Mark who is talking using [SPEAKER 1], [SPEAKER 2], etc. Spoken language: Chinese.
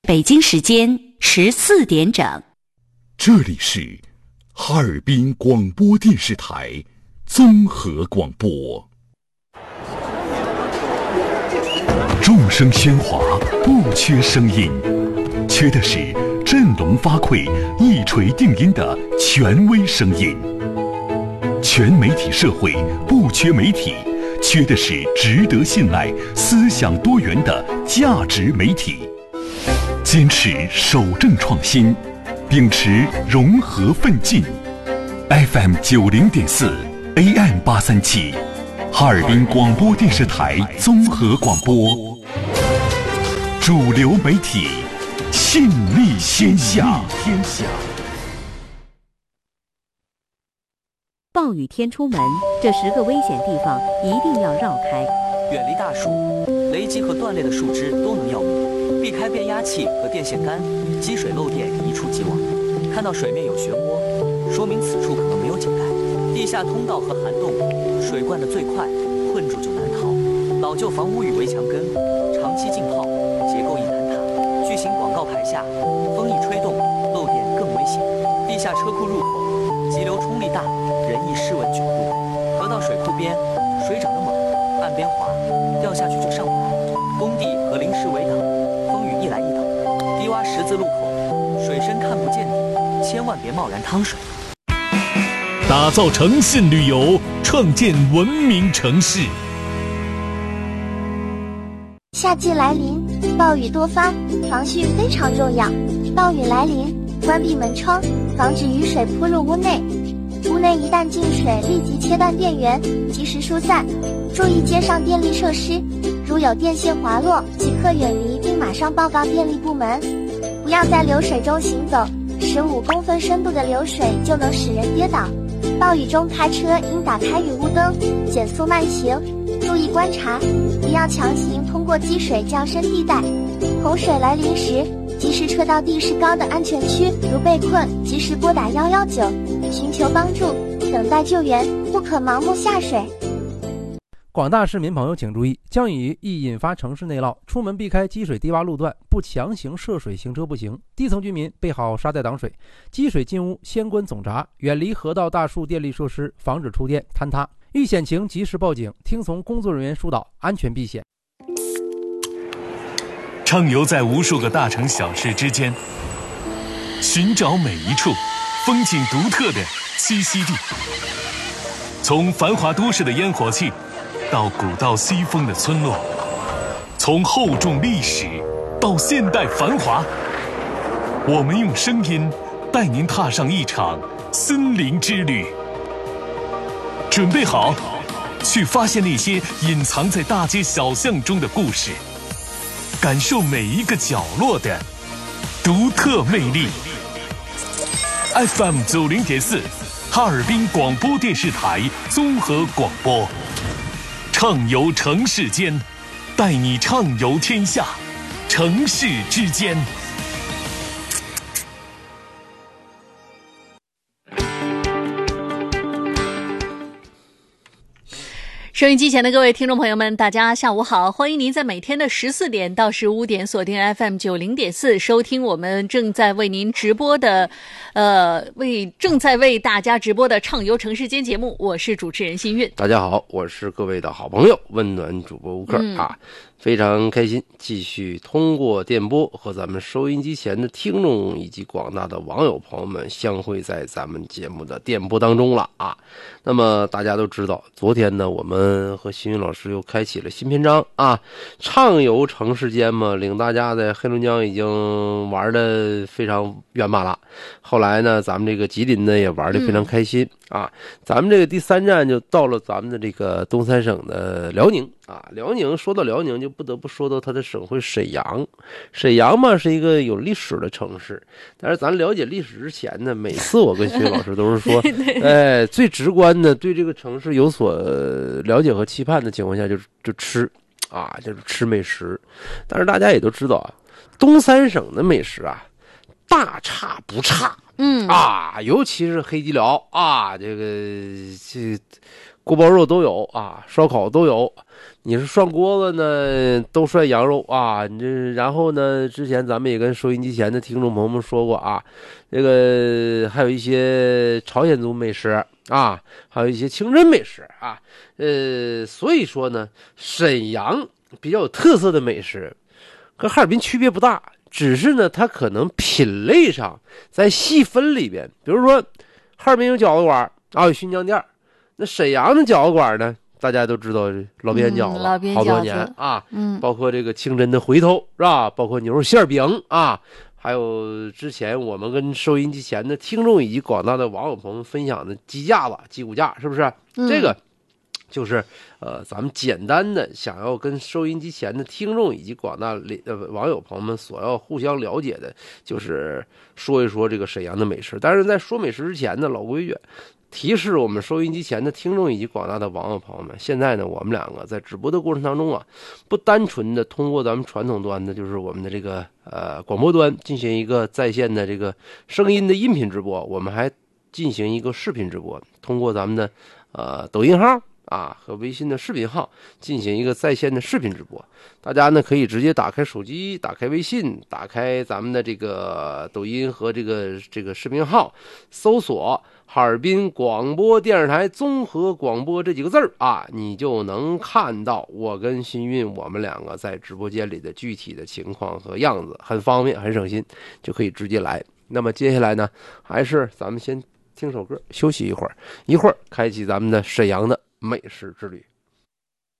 [SPEAKER 1] 北京时间14点整。
[SPEAKER 2] 这里是哈尔滨广播电视台综合广播。众声喧哗，不缺声音，缺的是振聋发聩、一锤定音的权威声音。全媒体社会不缺媒体，缺的是值得信赖、思想多元的价值媒体。坚持守正创新，秉持融合奋进。FM 90.4 AM 837，哈尔滨广播电视台综合广播，主流媒体，信力天下。
[SPEAKER 3] 暴雨天出门，这10个危险地方一定要绕开。
[SPEAKER 4] 远离大树，雷击和断裂的树枝都能要命，避开变压器和电线杆，积水漏电一触即亡。看到水面有漩涡，说明此处可能没有井盖。地下通道和涵洞，水灌得最快，困住就难逃。老旧房屋与围墙根，长期浸泡，结构易坍塌。巨型广告牌下，风一吹动，漏电更危险。地下车库入口，急流冲力大，人易失稳窘入。河道水库边，水涨得猛，岸边滑，掉下去就上不来。工地和临时围挡，风雨一来一倒。低洼十字路口，水深看不见底，千万别贸然趟水。
[SPEAKER 5] 打造诚信旅游，创建文明城市。
[SPEAKER 6] 夏季来临，暴雨多发，防汛非常重要。暴雨来临，关闭门窗，防止雨水扑入屋内。屋内一旦进水，立即切断电源，及时疏散。注意街上电力设施，如有电线滑落，即刻远离并马上报告电力部门。不要在流水中行走，15公分深度的流水就能使人跌倒。暴雨中开车应打开雨雾灯，减速慢行，注意观察，不要强行通过积水较深地带。洪水来临时，及时撤到地势高的安全区，如被困，及时拨打119，寻求帮助，等待救援，不可盲目下水。
[SPEAKER 7] 广大市民朋友请注意，降雨易引发城市内涝，出门避开积水低洼路段，不强行涉水行车不行。低层居民备好沙袋挡水，积水进屋先关总闸，远离河道、大树、电力设施，防止触电坍塌。遇险情及时报警，听从工作人员疏导，安全避险。
[SPEAKER 5] 畅游在无数个大城小市之间，寻找每一处风景独特的栖息地。从繁华都市的烟火气，到古道西风的村落，从厚重历史到现代繁华，我们用声音带您踏上一场森林之旅。准备好，去发现那些隐藏在大街小巷中的故事，感受每一个角落的独特魅力。FM 90.4，哈尔滨广播电视台综合广播。畅游城市间，带你畅游天下，城市之间。
[SPEAKER 8] 收音机前的各位听众朋友们，大家下午好，欢迎您在每天的14点到15点锁定 FM 90.4，收听我们正在为您直播的正在为大家直播的畅游城市间节目，我是主持人新韵。
[SPEAKER 9] 大家好，我是各位的好朋友温暖主播吴克啊，非常开心继续通过电波和咱们收音机前的听众以及广大的网友朋友们相会在咱们节目的电波当中了啊。那么大家都知道，昨天呢我们和新韵老师又开启了新篇章啊，畅游城市间嘛，领大家在黑龙江已经玩得非常圆满了。后来呢咱们这个吉林呢也玩得非常开心啊。咱们这个第3站就到了咱们的这个东三省的辽宁啊。辽宁说到辽宁就不得不说到它的省会沈阳。沈阳嘛是一个有历史的城市，但是咱了解历史之前呢，每次我跟薛老师都是说最直观的对这个城市有所了解和期盼的情况下就吃啊，就是吃美食。但是大家也都知道啊，东三省的美食啊大差不差，尤其是黑吉辽啊，这锅包肉都有啊，烧烤都有。你是涮锅子呢，都涮羊肉啊。然后呢，之前咱们也跟收音机前的听众朋友们说过啊，这个还有一些朝鲜族美食啊，还有一些清真美食啊。所以说呢，沈阳比较有特色的美食跟哈尔滨区别不大，只是呢，它可能品类上在细分里边，比如说哈尔滨有饺子馆啊，有熏酱店，那沈阳的饺子馆呢，大家都知道老边饺子，好多年啊，包括这个清真的回头是吧？包括牛肉馅饼啊，还有之前我们跟收音机前的听众以及广大的网友朋友们分享的鸡架子、鸡骨架，是不是？这个就是咱们简单的想要跟收音机前的听众以及广大网友朋友们所要互相了解的，就是说一说这个沈阳的美食。但是在说美食之前呢，老规矩，提示我们收音机前的听众以及广大的网友朋友们，现在呢，我们两个在直播的过程当中啊，不单纯的通过咱们传统端的，就是我们的这个广播端进行一个在线的这个声音的音频直播，我们还进行一个视频直播，通过咱们的抖音号啊和微信的视频号进行一个在线的视频直播。大家呢可以直接打开手机，打开微信，打开咱们的这个抖音和这个视频号，搜索哈尔滨广播电视台综合广播这几个字啊，你就能看到我跟新运我们两个在直播间里的具体的情况和样子，很方便，很省心，就可以直接来。那么接下来呢，还是咱们先听首歌休息一会儿，开启咱们的沈阳的美食之旅。